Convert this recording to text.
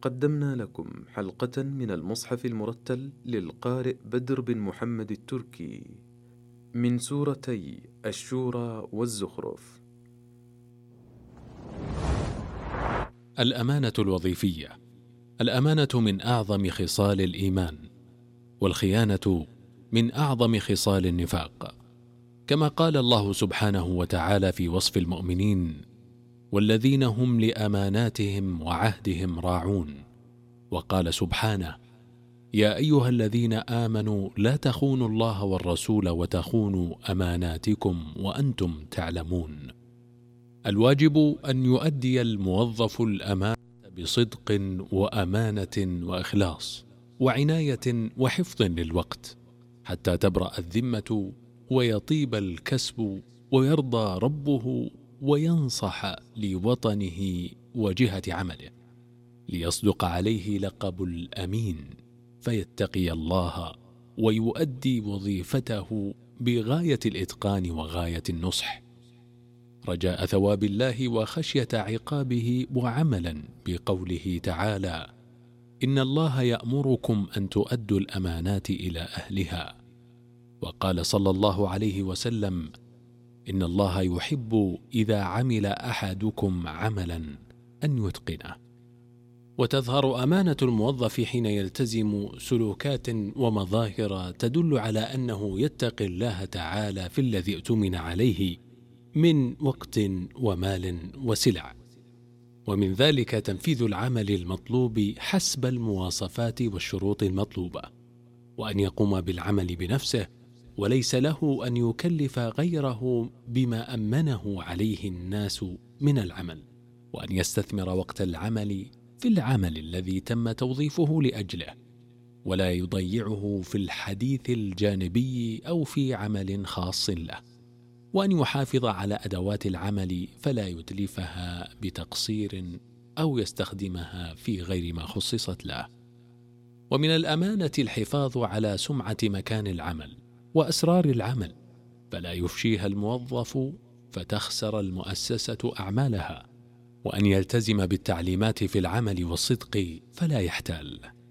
قدمنا لكم حلقة من المصحف المرتل للقارئ بدر بن محمد التركي من سورتي الشورى والزخرف. الأمانة الوظيفية. الأمانة من أعظم خصال الإيمان، والخيانة من أعظم خصال النفاق، كما قال الله سبحانه وتعالى في وصف المؤمنين: والذين هم لأماناتهم وعهدهم راعون. وقال سبحانه: يا أيها الذين آمنوا لا تخونوا الله والرسول وتخونوا أماناتكم وأنتم تعلمون. الواجب أن يؤدي الموظف الأمانة بصدق وأمانة وإخلاص وعناية وحفظ للوقت، حتى تبرأ الذمة ويطيب الكسب ويرضى ربه وينصح لوطنه وجهة عمله، ليصدق عليه لقب الأمين، فيتقي الله ويؤدي وظيفته بغاية الإتقان وغاية النصح، رجاء ثواب الله وخشية عقابه، وعملا بقوله تعالى: إن الله يأمركم أن تؤدوا الأمانات إلى أهلها. وقال صلى الله عليه وسلم: إن الله يحب إذا عمل أحدكم عملا أن يتقنه. وتظهر أمانة الموظف حين يلتزم سلوكات ومظاهر تدل على أنه يتقي الله تعالى في الذي اؤتمن عليه من وقت ومال وسلع، ومن ذلك تنفيذ العمل المطلوب حسب المواصفات والشروط المطلوبة، وأن يقوم بالعمل بنفسه وليس له أن يكلف غيره بما أمنه عليه الناس من العمل، وأن يستثمر وقت العمل في العمل الذي تم توظيفه لأجله، ولا يضيعه في الحديث الجانبي أو في عمل خاص له، وأن يحافظ على أدوات العمل فلا يتلفها بتقصير أو يستخدمها في غير ما خصصت له. ومن الأمانة الحفاظ على سمعة مكان العمل وأسرار العمل، فلا يفشيها الموظف فتخسر المؤسسة أعمالها، وأن يلتزم بالتعليمات في العمل والصدق فلا يحتال.